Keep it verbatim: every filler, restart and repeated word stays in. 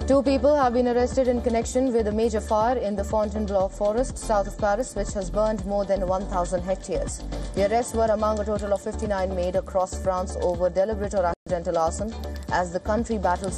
Two people have been arrested in connection with a major fire in the Fontainebleau forest south of Paris, which has burned more than one thousand hectares. The arrests were among a total of fifty-nine made across France over deliberate or accidental arson as the country battles